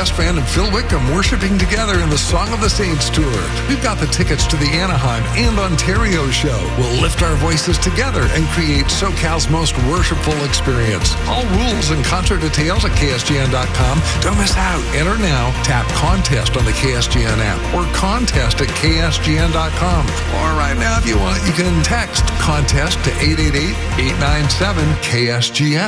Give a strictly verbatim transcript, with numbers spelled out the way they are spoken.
Brass Band and Phil Wickham worshiping together in the Song of the Saints tour. We've got the tickets to the Anaheim and Ontario show. We'll lift our voices together and create SoCal's most worshipful experience. All rules and concert details at K S G N dot com. Don't miss out. Enter now. Tap contest on the K S G N app or contest at K S G N dot com. Or right now, if you want, you can text contest to eight eight eight, eight nine seven, K S G N.